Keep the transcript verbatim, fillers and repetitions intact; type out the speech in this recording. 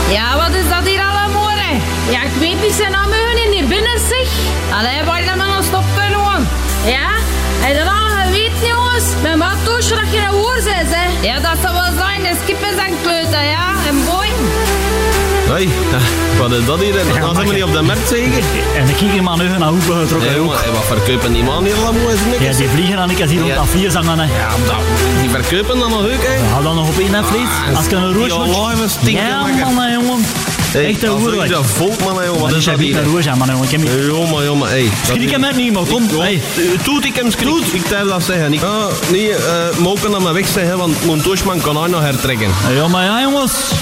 Ja, wat is dat hier allemaal, hè? Ja, ik weet niet zijn namen in hier binnen, zeg. Allee, waar dat men nog stoppen, jongen. Ja? Heb je dat al geweten, jongens? Mijn maattoosje dat je een woord bent, hè? Ja, dat zal wel zijn. De skippen zijn kleuten, ja? En boy. Hoi, wat is dat hier? Dat ja, zijn we niet op de markt, zeker? En ik ging maar nu naar hoeken getrokken. Ja, jongen, wat verkopen die man hier allemaal? Ja, die vliegen dan ik als hier rond dat vier zangen, hè. Ja, dat, die verkopen dan nog ook, hè? Ja, dan nog op één, hè, vlees. Ah, als ik een roos moet... Ja, man, hè, jongen. Hey, echt een hoer. Dat volk, man, hè, jongen. Wat is dat hier? Een roos, man, jongen. Jongen, jongen, hé. Schrik hem uit niet, man. Kom, hé. Toet, ik hem schrik. Ik durf dat zeggen. Ik, ah, nee, uh, mogen dat maar weg zeggen, want mijn toosman kan hij nog hertrekken. Ja, maar ja, jongens.